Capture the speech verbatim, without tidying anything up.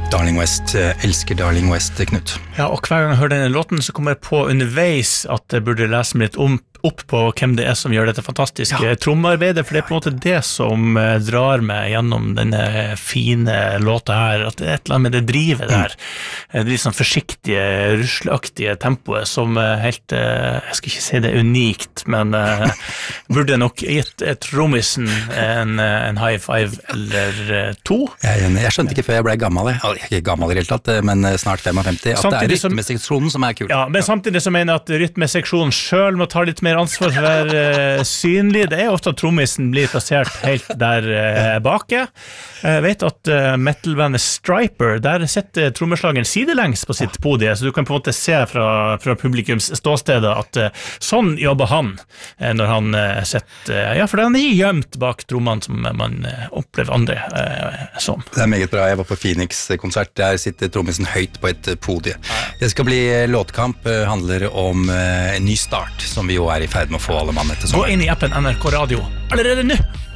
Darling West, elsker Darling West, Knut. Ja, og hver gang jeg hører denne låten, så kommer jeg på underveis at jeg burde lese meg litt om opp på hvem det er som gjør dette fantastiske ja. trommearbeidet, for det er på en måte det som drar meg gjennom denne fine låta her, at det er et eller annet med det drivet der, mm. det litt sånn forsiktige, rusleaktige tempoet som helt, jeg skal ikke si det er unikt, men uh, burde nok gitt trommisen en, en high five eller to. Jeg, jeg skjønte ikke før jeg ble gammel, jeg er ikke gammel i det hele tatt, men snart femtifem, at samtidig det er rytmeseksjonen som er kul. Ja, men samtidig så mener jeg at rytmeseksjonen selv må ta litt mer ansvar for å være uh, synlig. Det er ofte at trommisen blir plassert helt der uh, bake. Jeg vet at uh, metalbandet Striper, der sitter trommeslageren sidelengs på sitt podie, så du kan på en måte se fra, fra publikums ståstedet at uh, sånn jobber han uh, når han uh, sitter, uh, ja, for han er gjemt bak trommene som man uh, opplever andre uh, som. Det er meget bra. Jeg var på Phoenix-konsert, der sitter trommisen høyt på et podie. Det skal bli låtkamp, uh, handler om uh, en ny start, som vi jo er i ferd med å få alle mann etter sånn. Gå inn i appen N R K Radio allerede nå!